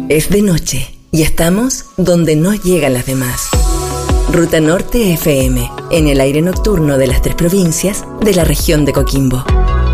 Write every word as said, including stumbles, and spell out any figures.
Es de noche y estamos donde no llegan las demás. Ruta Norte F M, en el aire nocturno de las tres provincias de la región de Coquimbo.